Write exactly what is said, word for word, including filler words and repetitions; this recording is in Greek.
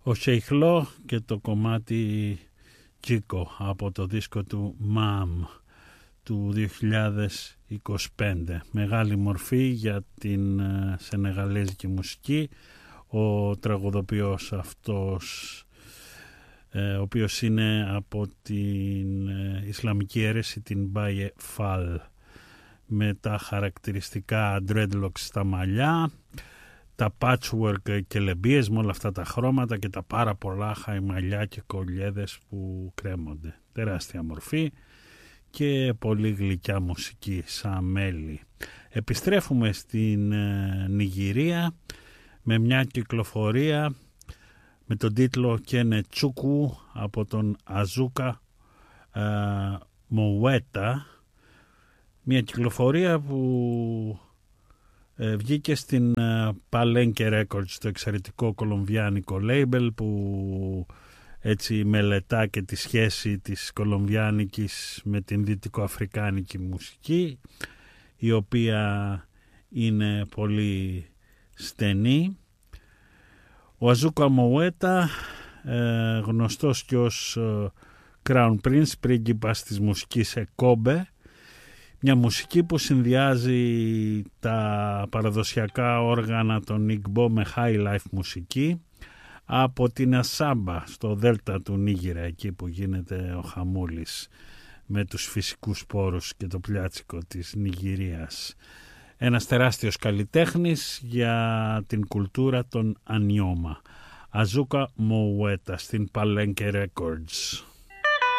Ο Σεϊχλό και το κομμάτι Τσίκο από το δίσκο του Μαμ του δύο χιλιάδες είκοσι πέντε. Μεγάλη μορφή για την σενεγαλέζικη μουσική. Ο τραγουδοποιός αυτός, ο οποίος είναι από την Ισλαμική αίρεση, την Μπάιε Φάλ, με τα χαρακτηριστικά dreadlocks στα μαλλιά, τα patchwork και λεμπίες με όλα αυτά τα χρώματα και τα πάρα πολλά χαϊμαλιά και κολλιέδες που κρέμονται. Τεράστια μορφή και πολύ γλυκιά μουσική σαν μέλη. Επιστρέφουμε στην ε, Νιγηρία με μια κυκλοφορία με τον τίτλο «Κένε Τσούκου» από τον Αζούκα ε, Μοουέτα, μια κυκλοφορία που ε, βγήκε στην ε, Palenque Records, το εξαιρετικό κολομβιάνικο label που έτσι μελετά και τη σχέση της κολομβιάνικης με την δυτικοαφρικάνικη μουσική, η οποία είναι πολύ στενή. Ο Αζούκα Μοουέτα, ε, γνωστός και ως ε, Crown Prince, πρίγκιπας της μουσικής εκόμπε, μια μουσική που συνδυάζει τα παραδοσιακά όργανα των Igbo με high life μουσική, από την Ασάμπα στο δέλτα του Νίγηρα, εκεί που γίνεται ο χαμούλης με τους φυσικούς πόρους και το πλιάτσικο της Νιγηρίας. Ένας τεράστιος καλλιτέχνης για την κουλτούρα των Ανιώμα. Αζούκα Μοουέτα στην Palenque Records.